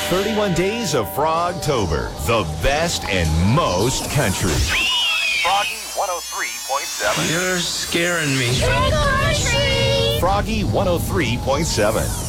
31 days of Frogtober. The best and most country. Froggy 103.7. You're scaring me. Froggy 103.7.